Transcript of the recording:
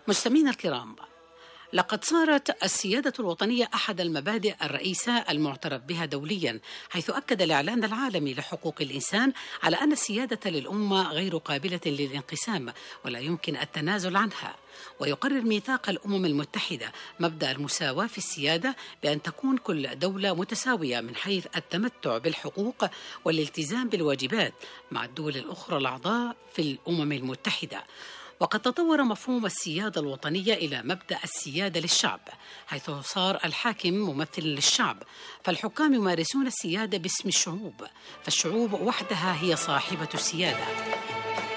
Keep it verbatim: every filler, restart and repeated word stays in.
مستمعينا الكرام، لقد صارت السيادة الوطنية أحد المبادئ الرئيسة المعترف بها دوليا، حيث أكد الإعلان العالمي لحقوق الإنسان على أن السيادة للأمة غير قابلة للانقسام ولا يمكن التنازل عنها. ويقرر ميثاق الأمم المتحدة مبدأ المساواة في السيادة بأن تكون كل دولة متساوية من حيث التمتع بالحقوق والالتزام بالواجبات مع الدول الأخرى الأعضاء في الأمم المتحدة. وقد تطور مفهوم السيادة الوطنية إلى مبدأ السيادة للشعب، حيث صار الحاكم ممثل للشعب، فالحكام يمارسون السيادة باسم الشعوب، فالشعوب وحدها هي صاحبة السيادة.